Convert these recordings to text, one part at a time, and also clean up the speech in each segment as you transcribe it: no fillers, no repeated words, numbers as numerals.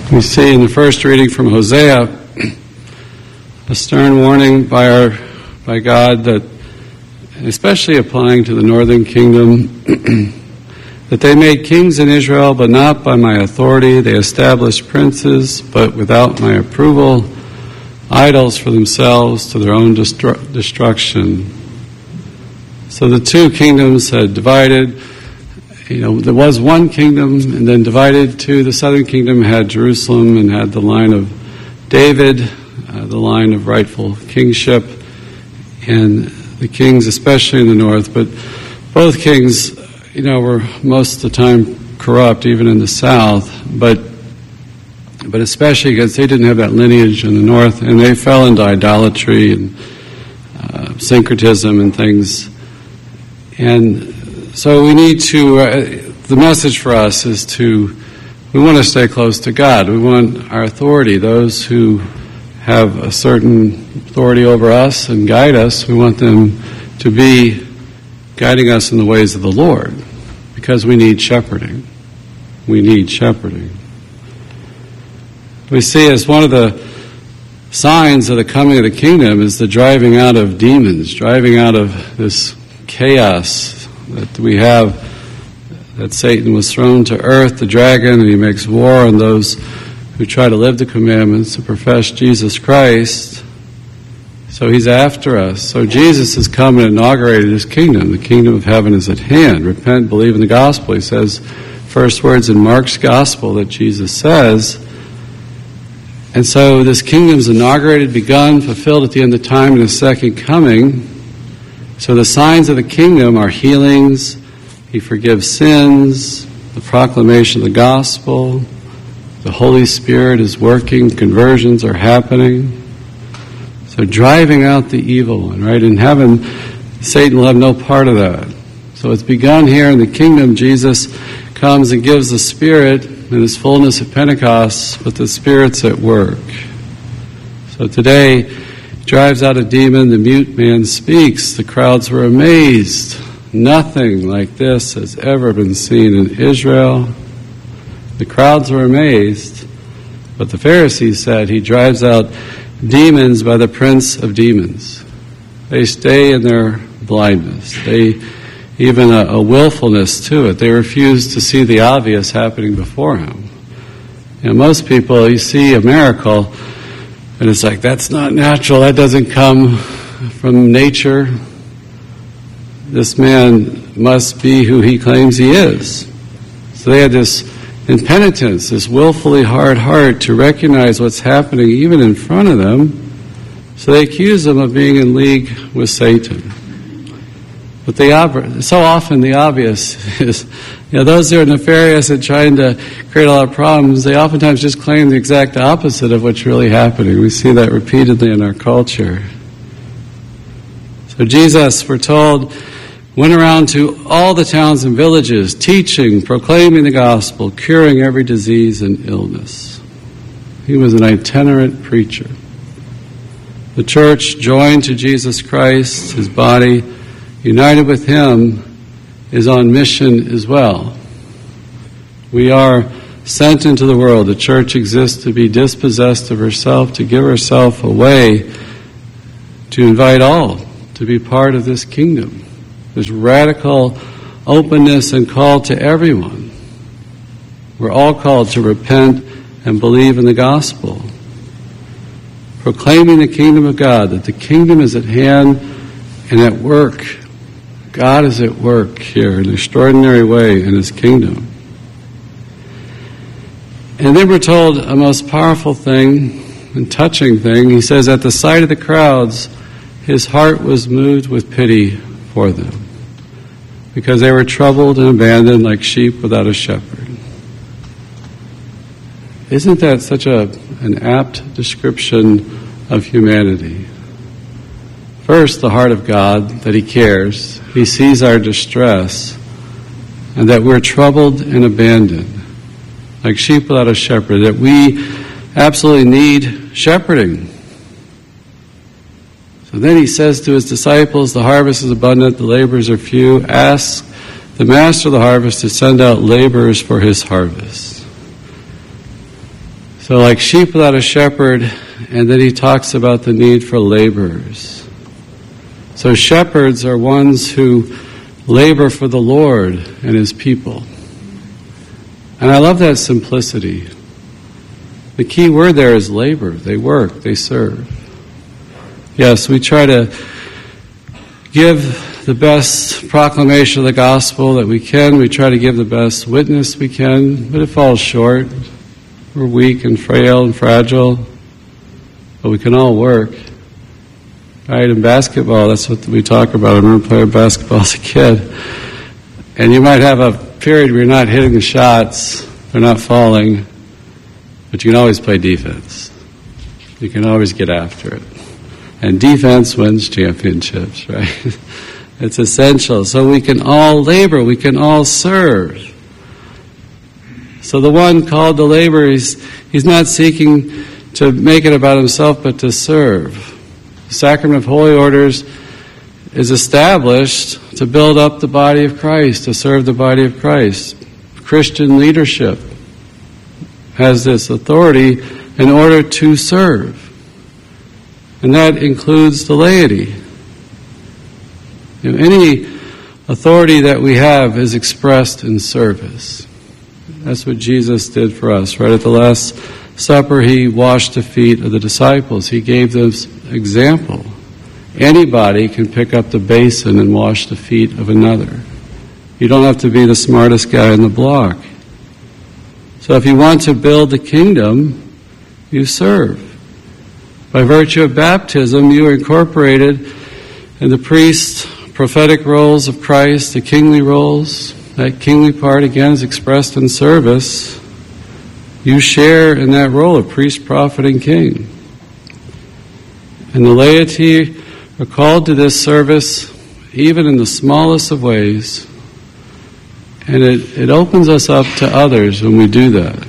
We see in the first reading from Hosea a stern warning by God that, especially applying to the northern kingdom, that they made kings in Israel, but not by my authority. They established princes, but without my approval, idols for themselves to their own destruction. So the two kingdoms had divided. There was one kingdom and then divided two. The southern kingdom had Jerusalem and had the line of David, the line of rightful kingship, and the kings, especially in the north. But both kings, were most of the time corrupt, even in the south. But especially because they didn't have that lineage in the north, and they fell into idolatry and syncretism and things. And so we need to, the message for us is we want to stay close to God. We want our authority, those who have a certain authority over us and guide us, we want them to be guiding us in the ways of the Lord, because we need shepherding. We need shepherding. We see as one of the signs of the coming of the kingdom is the driving out of demons, driving out of this chaos that we have, that Satan was thrown to earth, the dragon, and he makes war on those who try to live the commandments and profess Jesus Christ. So he's after us. So Jesus has come and inaugurated his kingdom. The kingdom of heaven is at hand. Repent, believe in the gospel. He says, first words in Mark's gospel that Jesus says. And so this kingdom's inaugurated, begun, fulfilled at the end of time in his second coming. So the signs of the kingdom are healings, he forgives sins, the proclamation of the gospel, the Holy Spirit is working, conversions are happening. So driving out the evil one, right? In heaven, Satan will have no part of that. So it's begun here in the kingdom. Jesus comes and gives the Spirit in his fullness at Pentecost, but the Spirit's at work. So today, drives out a demon, the mute man speaks. The crowds were amazed. Nothing like this has ever been seen in Israel. The crowds were amazed, but the Pharisees said he drives out demons by the prince of demons. They stay in their blindness. They even a willfulness to it. They refuse to see the obvious happening before him. Most people, you see a miracle, and it's like, that's not natural, that doesn't come from nature. This man must be who he claims he is. So they had this impenitence, this willfully hard heart to recognize what's happening even in front of them. So they accuse him of being in league with Satan. But so often the obvious is, those who are nefarious and trying to create a lot of problems, they oftentimes just claim the exact opposite of what's really happening. We see that repeatedly in our culture. So Jesus, we're told, went around to all the towns and villages, teaching, proclaiming the gospel, curing every disease and illness. He was an itinerant preacher. The church, joined to Jesus Christ, his body, united with him, is on mission as well. We are sent into the world. The church exists to be dispossessed of herself, to give herself away, to invite all to be part of this kingdom. There's radical openness and call to everyone. We're all called to repent and believe in the gospel. Proclaiming the kingdom of God, that the kingdom is at hand and at work. God is at work here in an extraordinary way in his kingdom. And then we're told a most powerful thing and touching thing. He says, at the sight of the crowds, his heart was moved with pity for them, because they were troubled and abandoned like sheep without a shepherd. Isn't that such an apt description of humanity? First, the heart of God, that he cares. He sees our distress, and that we're troubled and abandoned, like sheep without a shepherd, that we absolutely need shepherding. So then he says to his disciples, the harvest is abundant, the laborers are few. Ask the master of the harvest to send out laborers for his harvest. So like sheep without a shepherd, and then he talks about the need for laborers. So shepherds are ones who labor for the Lord and His people. And I love that simplicity. The key word there is labor. They work, they serve. Yes, we try to give the best proclamation of the gospel that we can. We try to give the best witness we can, but it falls short. We're weak and frail and fragile, but we can all work. Right, in basketball, that's what we talk about. I remember playing basketball as a kid. And you might have a period where you're not hitting the shots, they're not falling, but you can always play defense. You can always get after it. And defense wins championships, right? It's essential. So we can all labor, we can all serve. So the one called to labor, he's not seeking to make it about himself, but to serve. The Sacrament of Holy Orders is established to build up the body of Christ, to serve the body of Christ. Christian leadership has this authority in order to serve. And that includes the laity. Any authority that we have is expressed in service. That's what Jesus did for us. Right at the Last Supper, He washed the feet of the disciples. He gave this example. Anybody can pick up the basin and wash the feet of another. You don't have to be the smartest guy in the block. So if you want to build the kingdom, you serve. By virtue of baptism, you are incorporated in the priest's prophetic roles of Christ, the kingly roles. That kingly part, again, is expressed in service. You share in that role of priest, prophet, and king. And the laity are called to this service, even in the smallest of ways. And it opens us up to others when we do that.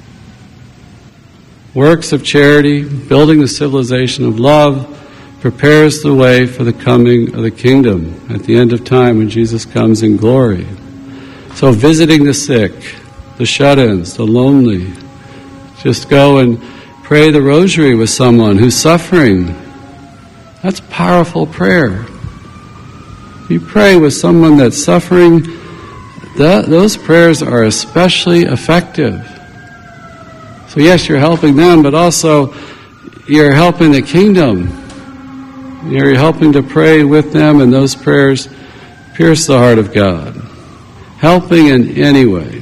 Works of charity, building the civilization of love, prepares the way for the coming of the kingdom at the end of time when Jesus comes in glory. So visiting the sick, the shut-ins, the lonely, just go and pray the rosary with someone who's suffering. That's powerful prayer. If you pray with someone that's suffering, those prayers are especially effective. So yes, you're helping them, but also you're helping the kingdom. You're helping to pray with them, and those prayers pierce the heart of God. Helping in any way.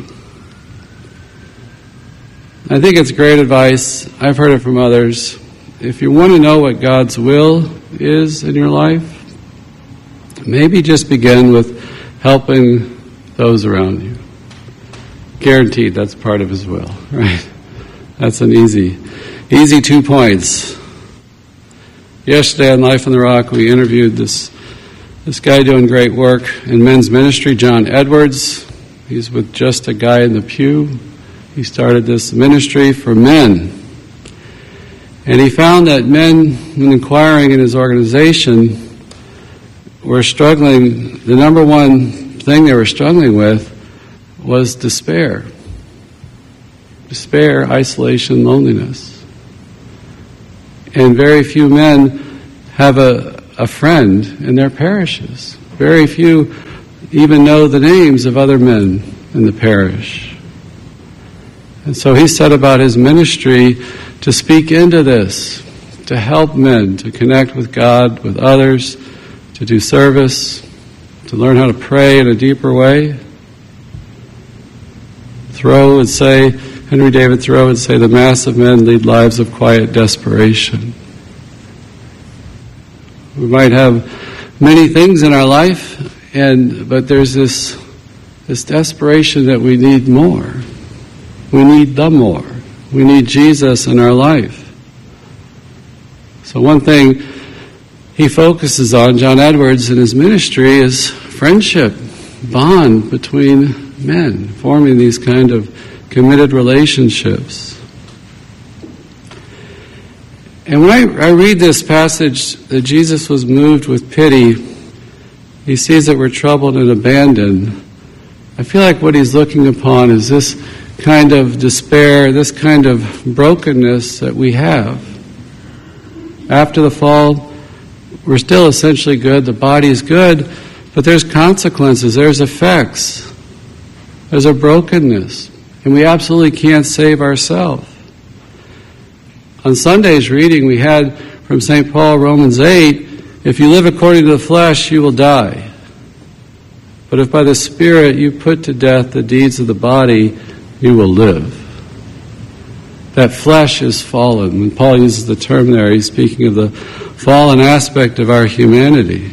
I think it's great advice. I've heard it from others. If you want to know what God's will is in your life, maybe just begin with helping those around you. Guaranteed that's part of His will, right? That's an easy 2 points. Yesterday on Life on the Rock, we interviewed this guy doing great work in men's ministry, John Edwards. He's with Just a Guy in the Pew. He started this ministry for men. And he found that men, when inquiring in his organization, were struggling. The number one thing they were struggling with was despair. Despair, isolation, loneliness. And very few men have a friend in their parishes. Very few even know the names of other men in the parish. And so he set about his ministry to speak into this, to help men to connect with God, with others, to do service, to learn how to pray in a deeper way. Henry David Thoreau would say, the mass of men lead lives of quiet desperation. We might have many things in our life, but there's this desperation that we need more. We need the more. We need Jesus in our life. So one thing he focuses on, John Edwards, in his ministry is friendship, bond between men, forming these kind of committed relationships. And when I read this passage that Jesus was moved with pity, He sees that we're troubled and abandoned. I feel like what He's looking upon is this kind of despair, this kind of brokenness that we have. After the fall, we're still essentially good, the body is good, but there's consequences, there's effects, there's a brokenness, and we absolutely can't save ourselves. On Sunday's reading we had from St. Paul, Romans 8, if you live according to the flesh, you will die. But if by the Spirit you put to death the deeds of the body, you will live. That flesh is fallen. When Paul uses the term there, he's speaking of the fallen aspect of our humanity.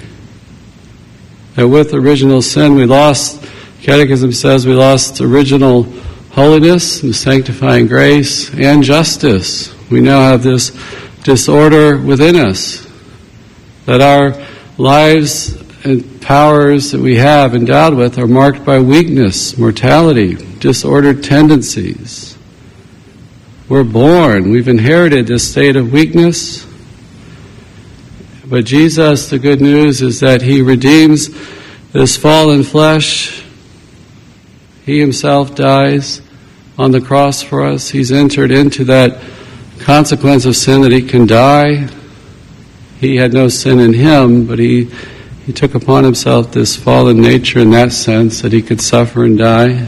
That with original sin we lost, Catechism says we lost original holiness and sanctifying grace and justice. We now have this disorder within us. That our lives and powers that we have endowed with are marked by weakness, mortality, disordered tendencies. We're born, we've inherited this state of weakness. But Jesus, the good news is that He redeems this fallen flesh. He Himself dies on the cross for us. He's entered into that consequence of sin that He can die. He had no sin in Him, but He took upon Himself this fallen nature in that sense, that He could suffer and die.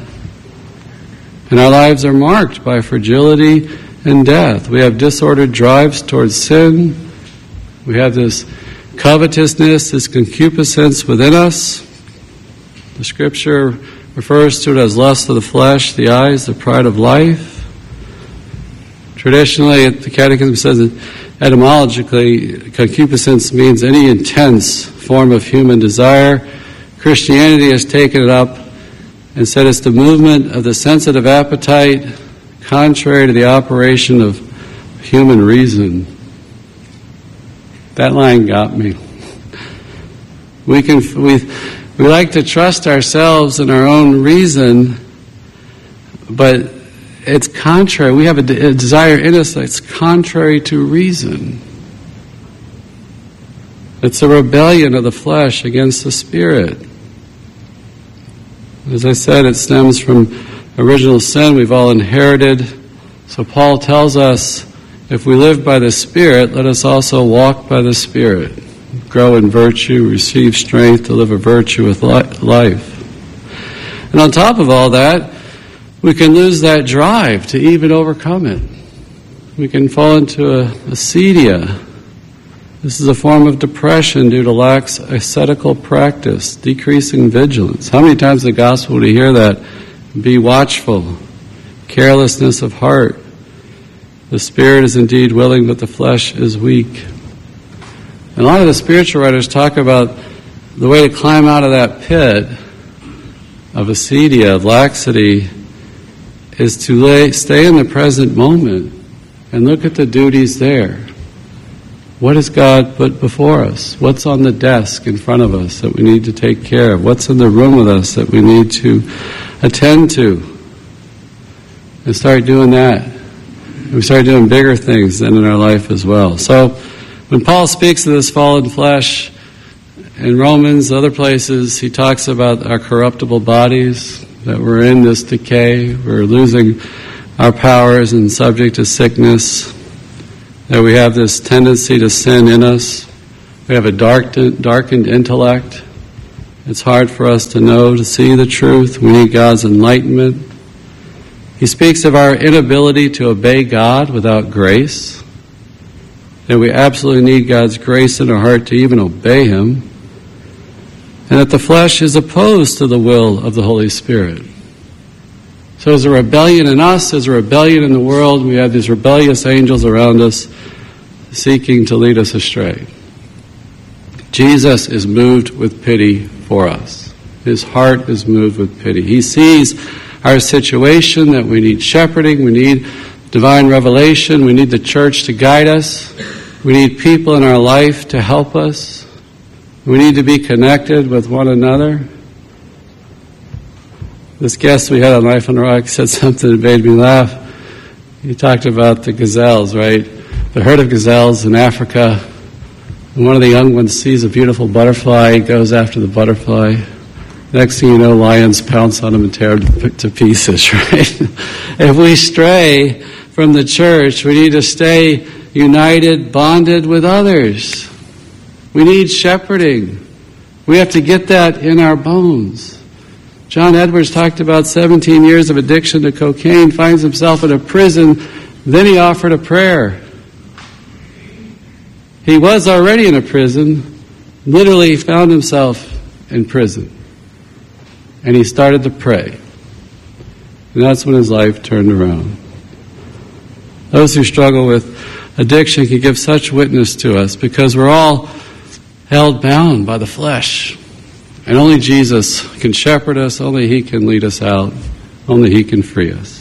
And our lives are marked by fragility and death. We have disordered drives towards sin. We have this covetousness, this concupiscence within us. The Scripture refers to it as lust of the flesh, the eyes, the pride of life. Traditionally, the Catechism says that etymologically, concupiscence means any intense form of human desire. Christianity has taken it up and said it's the movement of the sensitive appetite contrary to the operation of human reason. That line got me. We like to trust ourselves in our own reason, but it's contrary. We have a desire in us that's contrary to reason. It's a rebellion of the flesh against the Spirit. As I said, it stems from original sin we've all inherited. So Paul tells us, if we live by the Spirit, let us also walk by the Spirit. Grow in virtue, receive strength to live a virtuous life. And on top of all that, we can lose that drive to even overcome it. We can fall into a acedia. This is a form of depression due to lax ascetical practice, decreasing vigilance. How many times in the gospel do you hear that? Be watchful, carelessness of heart. The spirit is indeed willing, but the flesh is weak. And a lot of the spiritual writers talk about the way to climb out of that pit of acedia, of laxity, is to stay in the present moment and look at the duties there. What has God put before us? What's on the desk in front of us that we need to take care of? What's in the room with us that we need to attend to? And start doing that. And we start doing bigger things then in our life as well. So when Paul speaks of this fallen flesh in Romans, other places, he talks about our corruptible bodies, that we're in this decay, we're losing our powers and subject to sickness, that we have this tendency to sin in us. We have a darkened intellect. It's hard for us to know, to see the truth. We need God's enlightenment. He speaks of our inability to obey God without grace, that we absolutely need God's grace in our heart to even obey Him, and that the flesh is opposed to the will of the Holy Spirit. So there's a rebellion in us, there's a rebellion in the world. We have these rebellious angels around us seeking to lead us astray. Jesus is moved with pity for us. His heart is moved with pity. He sees our situation, that we need shepherding, we need divine revelation, we need the church to guide us, we need people in our life to help us. We need to be connected with one another. This guest we had on Life on the Rock said something that made me laugh. He talked about the gazelles, right? The herd of gazelles in Africa. And one of the young ones sees a beautiful butterfly, he goes after the butterfly. Next thing you know, lions pounce on him and tear him to pieces, right? If we stray from the church, we need to stay united, bonded with others. We need shepherding. We have to get that in our bones. John Edwards talked about 17 years of addiction to cocaine, finds himself in a prison, then he offered a prayer. He was already in a prison, literally found himself in prison. And he started to pray. And that's when his life turned around. Those who struggle with addiction can give such witness to us because we're all held bound by the flesh. And only Jesus can shepherd us, only He can lead us out, only He can free us.